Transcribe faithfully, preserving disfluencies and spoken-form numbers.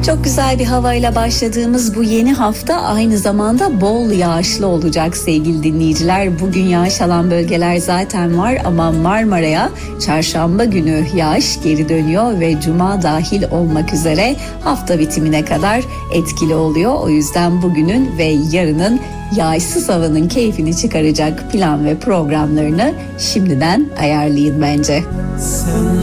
Çok güzel bir havayla başladığımız bu yeni hafta aynı zamanda bol yağışlı olacak sevgili dinleyiciler. Bugün yağış alan bölgeler zaten var ama Marmara'ya çarşamba günü yağış geri dönüyor ve cuma dahil olmak üzere hafta bitimine kadar etkili oluyor. O yüzden bugünün ve yarının yağışsız havanın keyfini çıkaracak plan ve programlarını şimdiden ayarlayın bence. Sen